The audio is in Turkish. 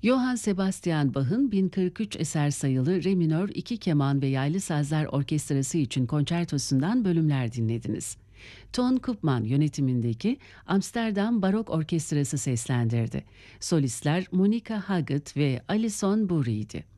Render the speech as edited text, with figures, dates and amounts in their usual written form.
Johann Sebastian Bach'ın 1043 eser sayılı Re minör 2 keman ve yaylı sazlar orkestrası için konçertosundan bölümler dinlediniz. Ton Koopman yönetimindeki Amsterdam Barok Orkestrası seslendirdi. Solistler Monica Haggett ve Alison Burry'ydi.